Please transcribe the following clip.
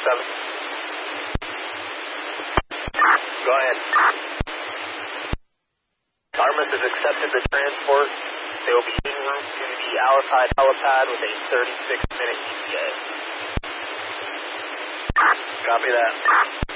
Go ahead. Artemis has accepted the transport. They will be en route to the Alcide helipad with a 36-minute ETA. Copy that.